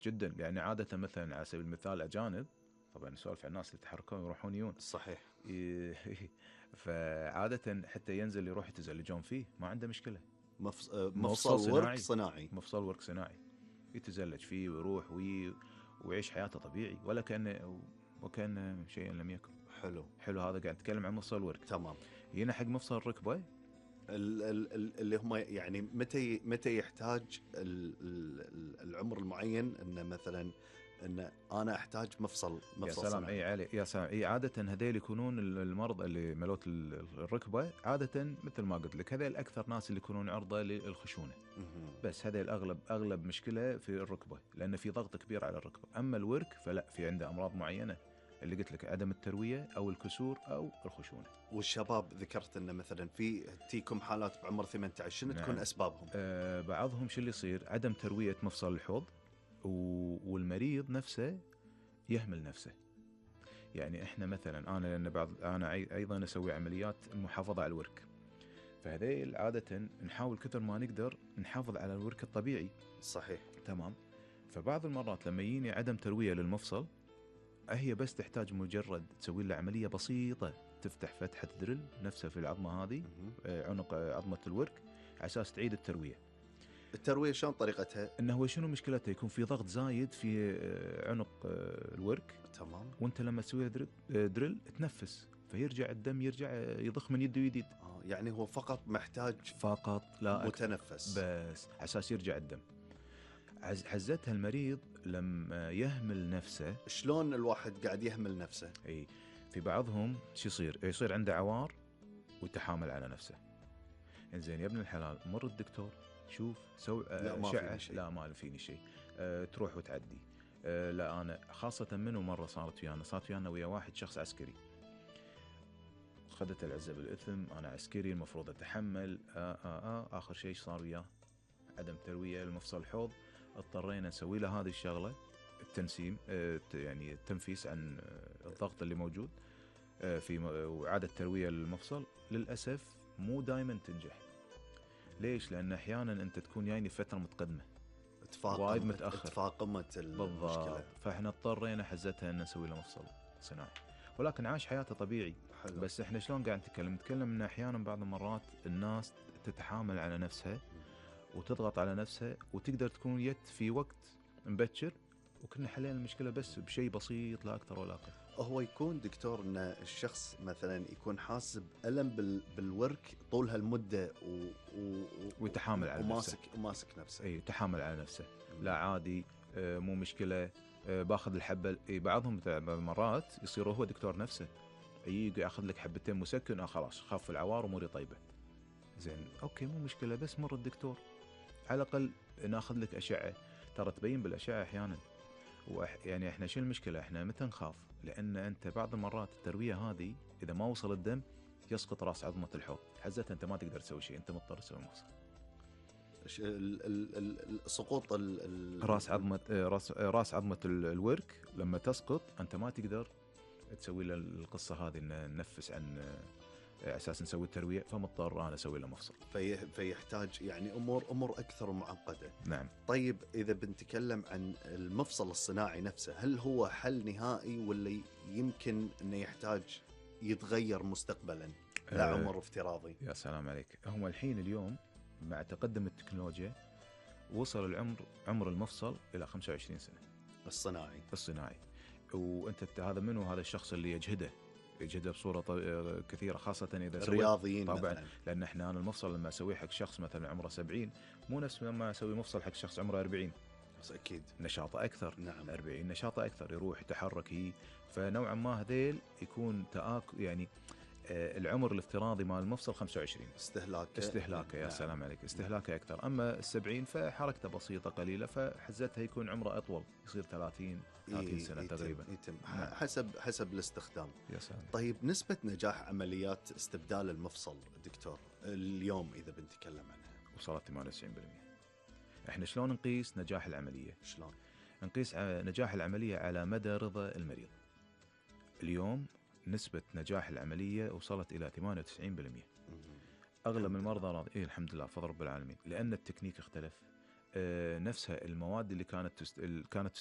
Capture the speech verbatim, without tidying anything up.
جدا. يعني عاده مثلا على سبيل المثال اجانب، طبعا نسولف عن الناس اللي يتحركون يروحون يون. صحيح. فعاده حتى ينزل يروح يتزلجون فيه، ما عنده مشكله. مفص... مفصل ورك صناعي. مفصل ورك صناعي يتزلج فيه ويروح وي... ويعيش حياته طبيعي ولا كأنه وكأنه شيء لم يكن. حلو حلو. هذا قاعد نتكلم عن مفصل ورك. تمام. هنا حق مفصل الركبه ال... ال... اللي هم يعني متى متى يحتاج ال... ال... العمر المعين انه مثلا ان انا احتاج مفصل مفصل يا سلام. صناعي. اي علي يا سلام. اي عاده هذيل يكونون المرضى اللي ملوت الركبه عاده مثل ما قلت لك، هذيل اكثر ناس اللي يكونون عرضه للخشونه. بس هذيل اغلب اغلب مشكله في الركبه، لان في ضغط كبير على الركبه. اما الورك فلا، في عنده امراض معينه اللي قلت لك، عدم الترويه او الكسور او الخشونه. والشباب ذكرت انه مثلا في تيكم حالات بعمر ثمانية عشر، شنو نعم. تكون اسبابهم؟ آه بعضهم شو اللي يصير؟ عدم ترويه مفصل الحوض، والمريض نفسه يهمل نفسه. يعني احنا مثلا انا لان بعض انا ايضا اسوي عمليات المحافظه على الورك، فهذيل عاده نحاول كثر ما نقدر نحافظ على الورك الطبيعي. صحيح. تمام. فبعض المرات لما يجيني عدم ترويه للمفصل، هي بس تحتاج مجرد تسوي له عمليه بسيطه، تفتح فتحه درل نفسها في العظمه هذه، عنق عظمه الورك، على اساس تعيد الترويه. الترويه شلون طريقتها؟ انه هو شنو مشكلته؟ يكون في ضغط زايد في عنق الورك. تمام. وانت لما تسوي درل, درل تنفس، فيرجع الدم يرجع يضخ من يده ويديد. آه يعني هو فقط محتاج فقط لا متنفس بس على اساس يرجع الدم. حزتها المريض لما يهمل نفسه. شلون الواحد قاعد يهمل نفسه؟ اي في بعضهم شو يصير؟ يصير عنده عوار ويتحامل على نفسه. انزين يا ابن الحلال، مر الدكتور شوف سوي لا ما شعة. فيني لا ما فيني شيء. أه تروح وتعدي. أه لا انا خاصه منه مره صارت ويانا صارت ويانا ويا واحد شخص عسكري، خذت العزة بالإثم، أنا عسكري المفروض أتحمل. آه آه آه آخر شيء صار وياه عدم تروية المفصل الحوض. اضطرينا نسوي له هذه الشغلة، التنسيم آه يعني التنفيس عن آه الضغط اللي موجود آه في وإعادة تروية للمفصل. للأسف مو دائما تنجح. ليش؟ لأن أحيانا أنت تكون جايني فترة متقدمة، وايد متأخر، تفاقمت المشكلة، فإحنا اضطرينا حزتها أن نسوي له مفصل صناعي، ولكن عاش حياته طبيعي. حلو. بس احنا شلون قاعد نتكلم نتكلم ان احيانا بعض المرات الناس تتحامل على نفسها وتضغط على نفسها، وتقدر تكون يت في وقت مبكر وكنا حلينا المشكله بس بشيء بسيط لا اكثر ولا اقل. هو يكون دكتور ان الشخص مثلا يكون حاسب الم بال... بالورك طول هالمده و... و... ويتحامل على وماسك نفسه. وماسك نفسه. اي تحامل على نفسه. لا عادي، آه مو مشكله، آه باخذ الحبه. اي بعضهم مرات يصير هو دكتور نفسه، يجي ياخذ لك حبتين مسكن، اه خلاص خف العوار واموري طيبه. زين اوكي مو مشكله، بس مر الدكتور على الاقل ناخذ لك اشعه، ترى تبين بالاشعه احيانا. وأح يعني احنا شو المشكله؟ احنا متى نخاف؟ لان انت بعض المرات الترويه هذه اذا ما وصل الدم يسقط راس عظمه الحوض، حزتها انت ما تقدر تسوي شيء، انت مضطر تسوي مفصل. ال ال ال سقوط ال راس عظمه راس راس عظمه الورك لما تسقط انت ما تقدر تسوي له القصه هذه، ان ننفس عن اساس نسوي الترويه، فمضطر انا اسوي له مفصل. في فيحتاج يعني امور امور اكثر معقده. نعم. طيب اذا بنتكلم عن المفصل الصناعي نفسه، هل هو حل نهائي ولا يمكن انه يحتاج يتغير مستقبلا لعمر أه افتراضي؟ يا سلام عليك. هم الحين اليوم مع تقدم التكنولوجيا وصل العمر عمر المفصل الى خمسة وعشرين سنه. الصناعي الصناعي. وانت هذا منو؟ هذا الشخص اللي يجهده يجهده بصوره كثيره، خاصه اذا الرياضيين طبعا مثلا. لان احنا انا المفصل لما اسويه حق شخص مثلا عمره سبعين مو نفس لما اسوي مفصل حق شخص عمره أربعين. اكيد نشاطه اكثر. نعم. أربعين نشاطه اكثر، يروح يتحرك هي، فنوعا ما هذيل يكون تآكل يعني. العمر الافتراضي مال المفصل خمسة وعشرين. استهلاكه استهلاكه يا نعم. سلام عليك، استهلاكه أكثر. أما السبعين فحركته بسيطة قليلة، فحزتها يكون عمره أطول، يصير ثلاثين ثلاثين سنة يتم تقريبا. يتم نعم. حسب حسب الاستخدام. يا سلام. طيب نسبة نجاح عمليات استبدال المفصل دكتور اليوم إذا بنتكلم عنها؟ وصلت ثمانية وتسعين بالمئة. احنا شلون نقيس نجاح العملية؟ شلون نقيس نجاح العملية على مدى رضا المريض. اليوم نسبة نجاح العملية وصلت إلى ثمانية وتسعين بالمئة. أغلب المرضى راضي. إيه الحمد لله فضل رب العالمين، لأن التكنيك اختلف، آه، نفسها المواد اللي كانت تست... ال- كانت